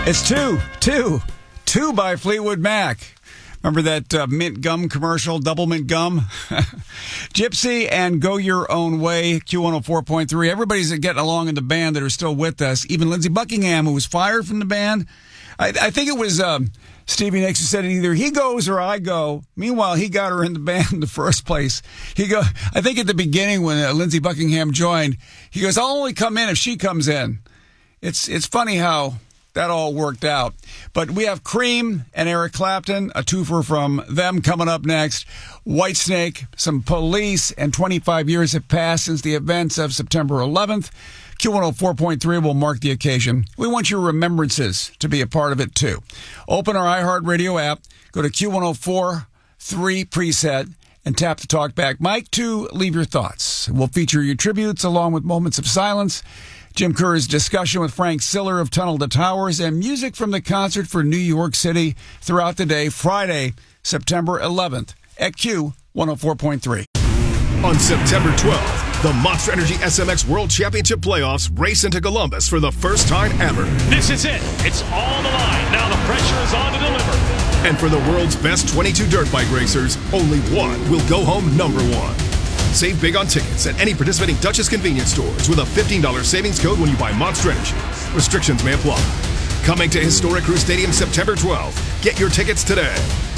It's two by Fleetwood Mac. Remember that mint gum commercial, double mint gum? Gypsy and Go Your Own Way, Q104.3. Everybody's getting along in the band that are still with us. Even Lindsey Buckingham, who was fired from the band. I think it was Stevie Nicks who said either he goes or I go. Meanwhile, he got her in the band in the first place. I think at the beginning when Lindsey Buckingham joined, he goes, I'll only come in if she comes in. It's funny how that all worked out. But we have Cream and Eric Clapton, a twofer from them coming up next. Whitesnake, some Police, and 25 years have passed since the events of September 11th. Q104.3 will mark the occasion. We want your remembrances to be a part of it, too. Open our iHeartRadio app, go to Q104.3 preset, and tap the talkback mic to leave your thoughts. We'll feature your tributes along with moments of silence, Jim Kerr's discussion with Frank Siller of Tunnel to Towers, and music from the concert for New York City throughout the day, Friday, September 11th at Q104.3. On September 12th, the Monster Energy SMX World Championship Playoffs race into Columbus for the first time ever. This is it. It's all on the line. Now the pressure is on to deliver. And for the world's best 22 dirt bike racers, only one will go home number one. Save big on tickets at any participating Duchess convenience stores with a $15 savings code when you buy Monster Energy. Restrictions may apply. Coming to Historic Crew Stadium September 12th. Get your tickets today.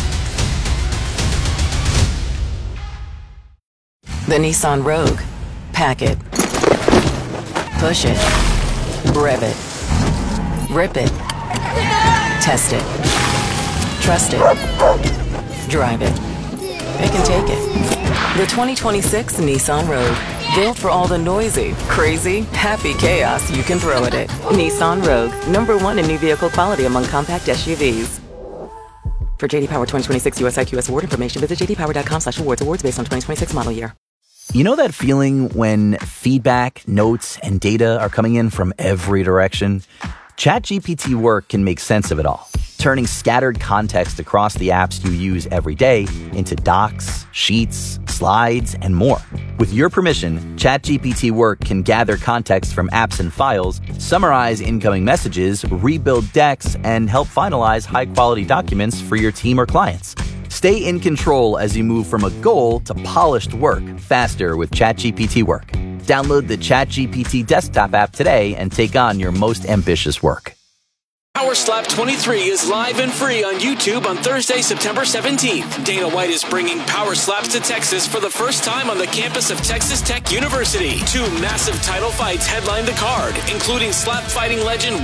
The Nissan Rogue. Pack it. Push it. Rev it. Rip it. Test it. Trust it. Drive it. It can take it. The 2026 Nissan Rogue. Built for all the noisy, crazy, happy chaos you can throw at it. Nissan Rogue. #1 in new vehicle quality among compact SUVs. For JD Power 2026 US IQS award information, visit jdpower.com/awards. Awards based on 2026 model year. You know that feeling when feedback, notes, and data are coming in from every direction? ChatGPT Work can make sense of it all, turning scattered context across the apps you use every day into docs, sheets, slides, and more. With your permission, ChatGPT Work can gather context from apps and files, summarize incoming messages, rebuild decks, and help finalize high-quality documents for your team or clients. Stay in control as you move from a goal to polished work faster with ChatGPT Work. Download the ChatGPT desktop app today and take on your most ambitious work. Power Slap 23 is live and free on YouTube on Thursday, September 17th. Dana White is bringing Power Slaps to Texas for the first time on the campus of Texas Tech University. 2 massive title fights headline the card, including slap fighting legend